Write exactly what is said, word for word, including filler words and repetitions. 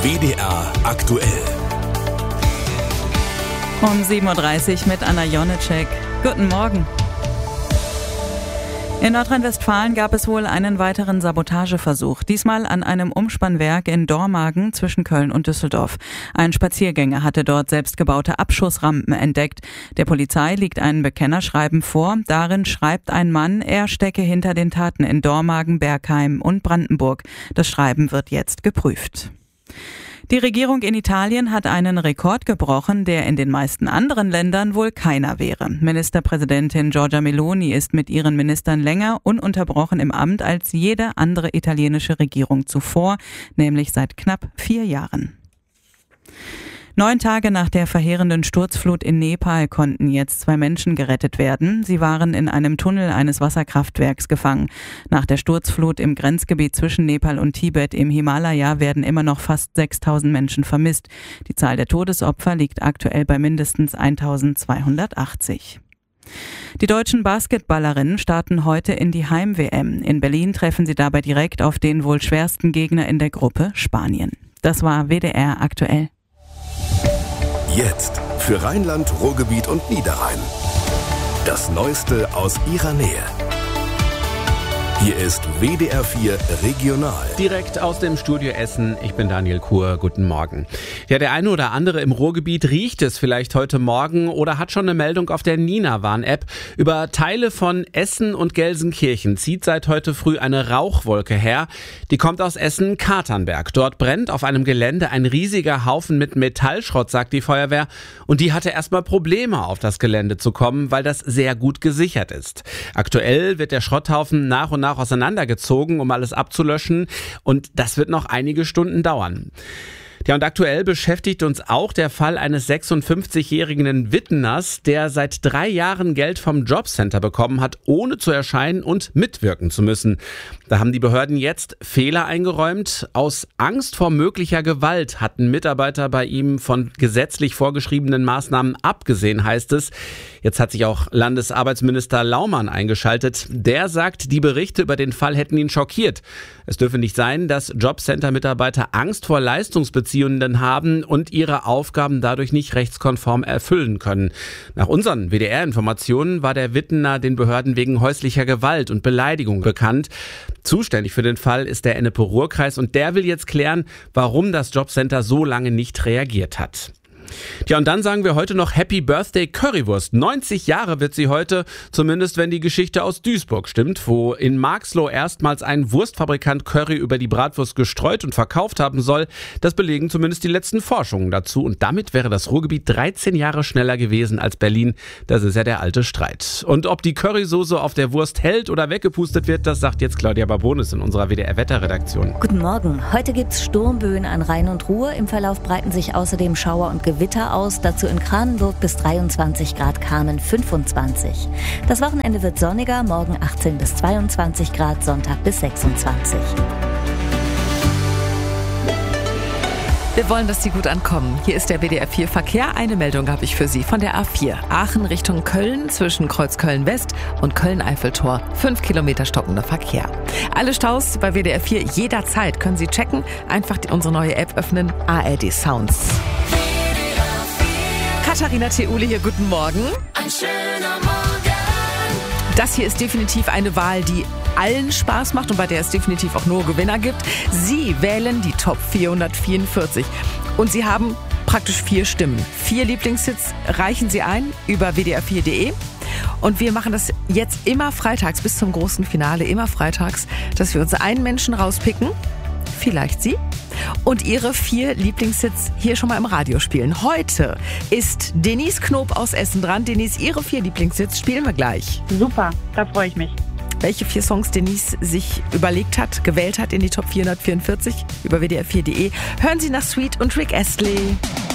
W D R aktuell. Um sieben Uhr dreißig mit Anna Jonitschek. Guten Morgen. In Nordrhein-Westfalen gab es wohl einen weiteren Sabotageversuch, diesmal an einem Umspannwerk in Dormagen zwischen Köln und Düsseldorf. Ein Spaziergänger hatte dort selbstgebaute Abschussrampen entdeckt. Der Polizei liegt ein Bekennerschreiben vor. Darin schreibt ein Mann, er stecke hinter den Taten in Dormagen, Bergheim und Brandenburg. Das Schreiben wird jetzt geprüft. Die Regierung in Italien hat einen Rekord gebrochen, der in den meisten anderen Ländern wohl keiner wäre. Ministerpräsidentin Giorgia Meloni ist mit ihren Ministern länger ununterbrochen im Amt als jede andere italienische Regierung zuvor, nämlich seit knapp vier Jahren. Neun Tage nach der verheerenden Sturzflut in Nepal konnten jetzt zwei Menschen gerettet werden. Sie waren in einem Tunnel eines Wasserkraftwerks gefangen. Nach der Sturzflut im Grenzgebiet zwischen Nepal und Tibet im Himalaya werden immer noch fast sechstausend Menschen vermisst. Die Zahl der Todesopfer liegt aktuell bei mindestens eintausendzweihundertachtzig. Die deutschen Basketballerinnen starten heute in die Heim-W M. In Berlin treffen sie dabei direkt auf den wohl schwersten Gegner in der Gruppe, Spanien. Das war W D R aktuell. Jetzt für Rheinland, Ruhrgebiet und Niederrhein. Das Neueste aus ihrer Nähe. Hier ist W D R vier Regional. Direkt aus dem Studio Essen. Ich bin Daniel Kuhr. Guten Morgen. Ja, der eine oder andere im Ruhrgebiet riecht es vielleicht heute Morgen oder hat schon eine Meldung auf der Nina-Warn-App. Über Teile von Essen und Gelsenkirchen zieht seit heute früh eine Rauchwolke her. Die kommt aus Essen-Katernberg. Dort brennt auf einem Gelände ein riesiger Haufen mit Metallschrott, sagt die Feuerwehr. Und die hatte erstmal Probleme, auf das Gelände zu kommen, weil das sehr gut gesichert ist. Aktuell wird der Schrotthaufen nach und nach auseinandergezogen, um alles abzulöschen, und das wird noch einige Stunden dauern. Ja, und aktuell beschäftigt uns auch der Fall eines sechsundfünfzigjährigen Witteners, der seit drei Jahren Geld vom Jobcenter bekommen hat, ohne zu erscheinen und mitwirken zu müssen. Da haben die Behörden jetzt Fehler eingeräumt. Aus Angst vor möglicher Gewalt hatten Mitarbeiter bei ihm von gesetzlich vorgeschriebenen Maßnahmen abgesehen, heißt es. Jetzt hat sich auch Landesarbeitsminister Laumann eingeschaltet. Der sagt, die Berichte über den Fall hätten ihn schockiert. Es dürfe nicht sein, dass Jobcenter-Mitarbeiter Angst vor Leistungsbeziehenden haben und ihre Aufgaben dadurch nicht rechtskonform erfüllen können. Nach unseren W D R-Informationen war der Wittener den Behörden wegen häuslicher Gewalt und Beleidigung bekannt. Zuständig für den Fall ist der Ennepe-Ruhr-Kreis und der will jetzt klären, warum das Jobcenter so lange nicht reagiert hat. Tja, und dann sagen wir heute noch Happy Birthday Currywurst. neunzig Jahre wird sie heute, zumindest wenn die Geschichte aus Duisburg stimmt, wo in Marxloh erstmals ein Wurstfabrikant Curry über die Bratwurst gestreut und verkauft haben soll. Das belegen zumindest die letzten Forschungen dazu. Und damit wäre das Ruhrgebiet dreizehn Jahre schneller gewesen als Berlin. Das ist ja der alte Streit. Und ob die Currysoße auf der Wurst hält oder weggepustet wird, das sagt jetzt Claudia Barbonis in unserer W D R-Wetterredaktion. Guten Morgen. Heute gibt's Sturmböen an Rhein und Ruhr. Im Verlauf breiten sich außerdem Schauer und Gewitter aus, dazu in Kranenburg bis dreiundzwanzig Grad, Kamen fünfundzwanzig. Das Wochenende wird sonniger, morgen achtzehn bis zweiundzwanzig Grad, Sonntag bis sechsundzwanzig. Wir wollen, dass Sie gut ankommen. Hier ist der W D R vier Verkehr. Eine Meldung habe ich für Sie von der A vier. Aachen Richtung Köln zwischen Kreuz Köln-West und Köln-Eiffeltor. Fünf Kilometer stockender Verkehr. Alle Staus bei W D R vier jederzeit können Sie checken. Einfach die, unsere neue App öffnen. A R D Sounds. Katharina Theule hier, guten Morgen. Ein schöner Morgen. Das hier ist definitiv eine Wahl, die allen Spaß macht und bei der es definitiv auch nur Gewinner gibt. Sie wählen die Top vierhundertvierundvierzig und Sie haben praktisch vier Stimmen. Vier Lieblingshits reichen Sie ein über w d r vier punkt d e und wir machen das jetzt immer freitags bis zum großen Finale, immer freitags, dass wir uns einen Menschen rauspicken, vielleicht Sie, und Ihre vier Lieblingshits hier schon mal im Radio spielen. Heute ist Denise Knob aus Essen dran. Denise, Ihre vier Lieblingshits spielen wir gleich. Super, da freue ich mich. Welche vier Songs Denise sich überlegt hat, gewählt hat in die Top vierhundertvierundvierzig über w d r vier punkt d e, hören Sie nach Sweet und Rick Astley.